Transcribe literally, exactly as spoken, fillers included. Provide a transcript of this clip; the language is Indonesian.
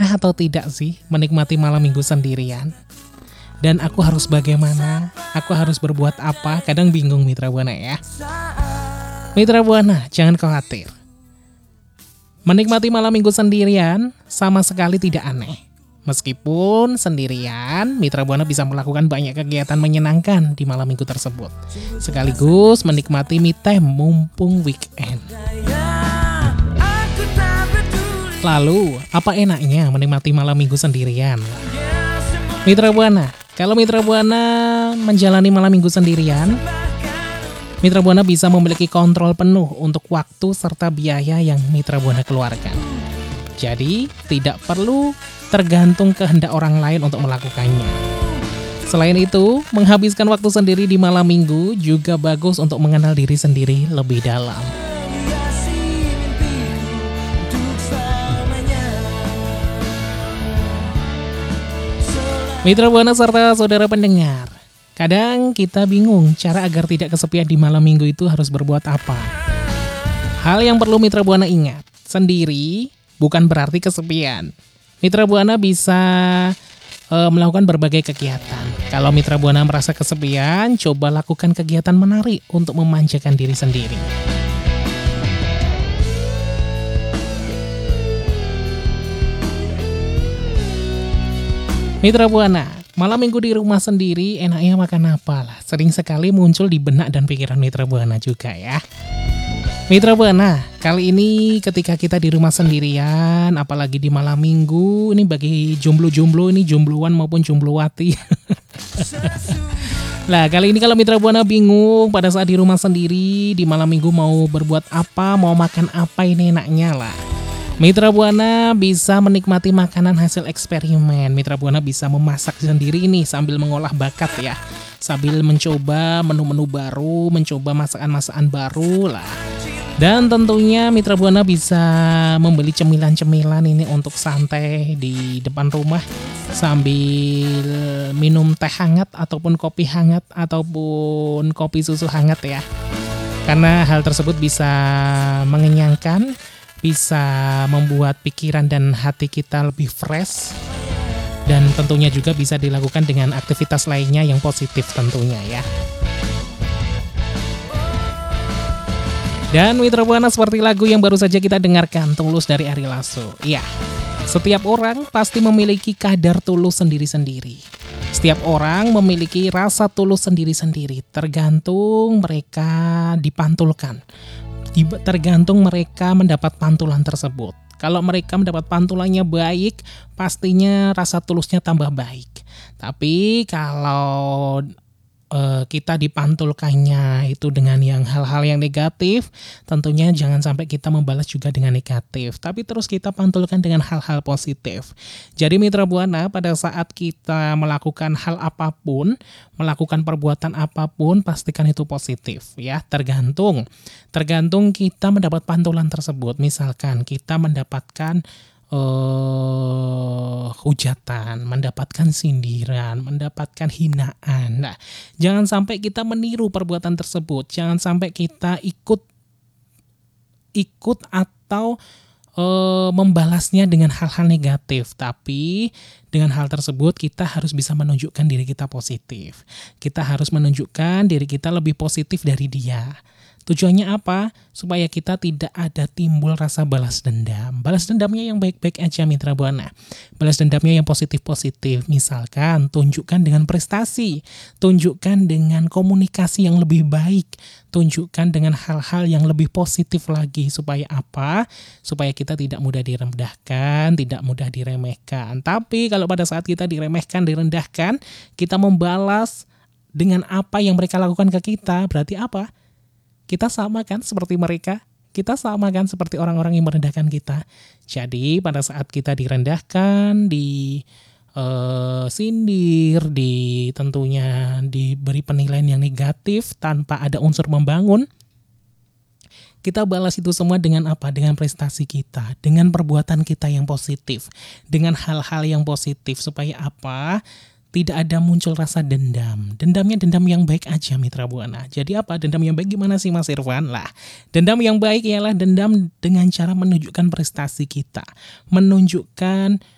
Pernah atau tidak sih menikmati malam minggu sendirian? Dan aku harus bagaimana? Aku harus berbuat apa? Kadang bingung Mitra Buana ya. Mitra Buana, jangan khawatir. Menikmati malam minggu sendirian sama sekali tidak aneh. Meskipun sendirian, Mitra Buana bisa melakukan banyak kegiatan menyenangkan di malam minggu tersebut. Sekaligus menikmati me time mumpung weekend. Lalu, apa enaknya menikmati malam minggu sendirian? Mitra Buana, kalau Mitra Buana menjalani malam minggu sendirian, Mitra Buana bisa memiliki kontrol penuh untuk waktu serta biaya yang Mitra Buana keluarkan. Jadi, tidak perlu tergantung kehendak orang lain untuk melakukannya. Selain itu, menghabiskan waktu sendiri di malam minggu juga bagus untuk mengenal diri sendiri lebih dalam. Mitra Buana serta saudara pendengar, kadang kita bingung cara agar tidak kesepian di malam minggu itu harus berbuat apa. Hal yang perlu Mitra Buana ingat, sendiri bukan berarti kesepian. Mitra Buana bisa e, melakukan berbagai kegiatan. Kalau Mitra Buana merasa kesepian, coba lakukan kegiatan menarik untuk memanjakan diri sendiri. Mitra Buana, malam minggu di rumah sendiri enaknya makan apa lah? Sering sekali muncul di benak dan pikiran Mitra Buana juga ya. Mitra Buana, kali ini ketika kita di rumah sendirian, apalagi di malam minggu, ini bagi jomblo-jomblo, ini jombloan maupun jomblowati. Nah, kali ini kalau Mitra Buana bingung pada saat di rumah sendiri, di malam minggu mau berbuat apa, mau makan apa ini enaknya lah. Mitra Buana bisa menikmati makanan hasil eksperimen. Mitra Buana bisa memasak sendiri nih sambil mengolah bakat ya. Sambil mencoba menu-menu baru, mencoba masakan-masakan baru lah. Dan tentunya Mitra Buana bisa membeli cemilan-cemilan ini untuk santai di depan rumah sambil minum teh hangat ataupun kopi hangat ataupun kopi susu hangat ya. Karena hal tersebut bisa mengenyangkan, bisa membuat pikiran dan hati kita lebih fresh, dan tentunya juga bisa dilakukan dengan aktivitas lainnya yang positif tentunya ya. Dan Mitra Buana, seperti lagu yang baru saja kita dengarkan, Tulus dari Ari Lasso. Iya, setiap orang pasti memiliki kadar tulus sendiri-sendiri. Setiap orang memiliki rasa tulus sendiri-sendiri, tergantung mereka dipantulkan. Tergantung mereka mendapat pantulan tersebut. Kalau mereka mendapat pantulannya baik, pastinya rasa tulusnya tambah baik. Tapi kalau uh, kita dipantulkannya itu dengan yang hal-hal yang negatif, tentunya jangan sampai kita membalas juga dengan negatif. Tapi terus kita pantulkan dengan hal-hal positif. Jadi Mitra Buana, pada saat kita melakukan hal apapun, melakukan perbuatan apapun, pastikan itu positif ya. Tergantung tergantung kita mendapat pantulan tersebut. Misalkan kita mendapatkan uh, hujatan, mendapatkan sindiran, mendapatkan hinaan. Nah, jangan sampai kita meniru perbuatan tersebut. Jangan sampai kita ikut ikut atau Uh, membalasnya dengan hal-hal negatif. Tapi dengan hal tersebut kita harus bisa menunjukkan diri kita positif. Kita harus menunjukkan diri kita lebih positif dari dia. Tujuannya apa? Supaya kita tidak ada timbul rasa balas dendam. Balas dendamnya yang baik-baik aja Mitra Buana. Balas dendamnya yang positif-positif. Misalkan tunjukkan dengan prestasi, tunjukkan dengan komunikasi yang lebih baik, tunjukkan dengan hal-hal yang lebih positif lagi. Supaya apa? Supaya kita tidak mudah direndahkan, tidak mudah diremehkan. Tapi kalau pada saat kita diremehkan, direndahkan, kita membalas dengan apa yang mereka lakukan ke kita, berarti apa? Kita sama kan seperti mereka? Kita sama kan seperti orang-orang yang merendahkan kita? Jadi pada saat kita direndahkan, di uh, sindir, di tentunya diberi penilaian yang negatif tanpa ada unsur membangun, kita balas itu semua dengan apa? Dengan prestasi kita, dengan perbuatan kita yang positif, dengan hal-hal yang positif. Supaya apa? Tidak ada muncul rasa dendam. Dendamnya dendam yang baik aja Mitra Buana. Jadi apa? Dendam yang baik gimana sih Mas Irfan? Lah, dendam yang baik ialah dendam dengan cara menunjukkan prestasi kita, menunjukkan